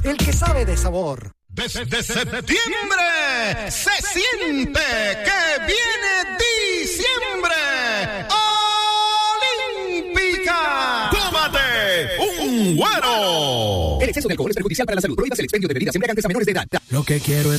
el que sabe de sabor. Desde septiembre se siente que viene diciembre. ¡Olímpica! ¡Tómate un güero! El exceso de alcohol es perjudicial para la salud. Prohíbas el expendio de bebidas embriagantes a menores de edad. Lo que quiero es